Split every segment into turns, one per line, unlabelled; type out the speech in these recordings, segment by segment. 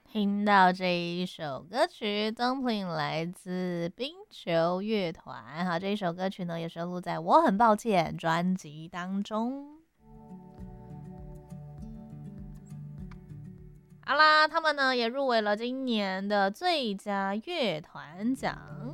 听到这一首歌曲《Dumpling》来自冰球乐团，好，这一首歌曲呢也收录在《我很抱歉》专辑当中。好啦，他们呢也入围了今年的最佳乐团奖。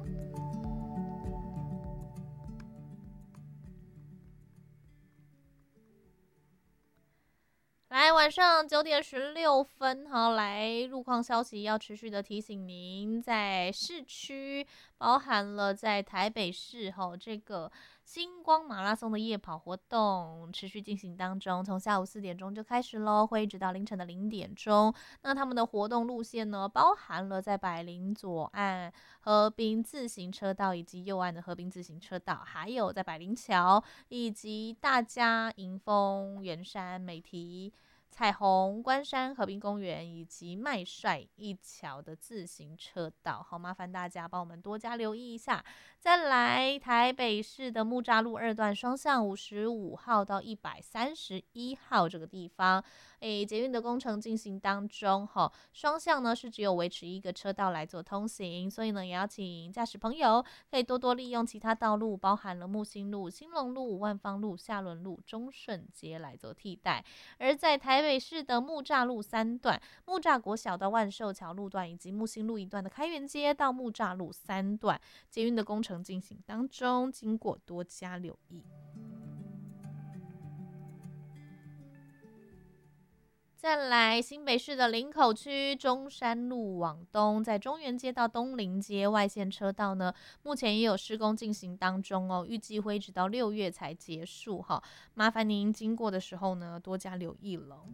来，晚上9点16分，好，来路况消息要持续的提醒您，在市区，包含了在台北市这个星光马拉松的夜跑活动持续进行当中，从下午4点钟就开始咯，会一直到凌晨的0点钟。那他们的活动路线呢，包含了在百灵左岸河滨自行车道以及右岸的河滨自行车道，还有在百灵桥以及大家、迎风、圆山、美堤、彩虹、关山、河滨公园以及麦帅一桥的自行车道，好，麻烦大家帮我们多加留意一下。再来，台北市的木栅路2段双向55号到131号这个地方，捷运的工程进行当中，双向呢是只有维持一个车道来做通行，所以呢也要请驾驶朋友可以多多利用其他道路，包含了木星路、兴隆路、万芳路、下仑路、中顺街来做替代。而在台北市的木栅路3段、木栅国小到万寿桥路段以及木星路1段的开元街到木栅路3段，捷运的工程进行当中，经过多加留意。再来，新北市的林口区中山路往东，在中原街到东林街外线车道呢，目前也有施工进行当中哦，预计会直到6月才结束哈，麻烦您经过的时候呢，多加留意了。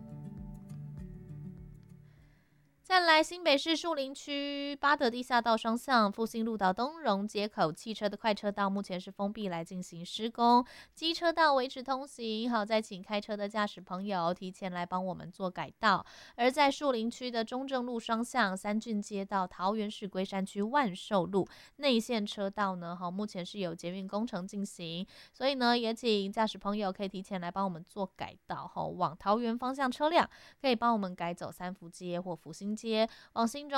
再来，新北市树林区八德地下道双向复兴路到东荣街口汽车的快车道目前是封闭来进行施工，机车道维持通行。好，再请开车的驾驶朋友提前来帮我们做改道。而在树林区的中正路双向三郡街到桃园市龟山区万寿路内线车道呢，目前是有捷运工程进行，所以呢，也请驾驶朋友可以提前来帮我们做改道。往桃园方向车辆可以帮我们改走三福街或福兴街，往新庄